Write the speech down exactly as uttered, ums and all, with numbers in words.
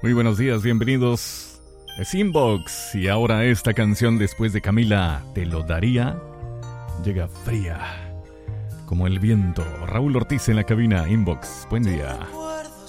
Muy buenos días, bienvenidos. Es Inbox y ahora esta canción después de Camila, Te lo daría, llega fría como el viento. Raúl Ortiz en la cabina. Inbox, buen día.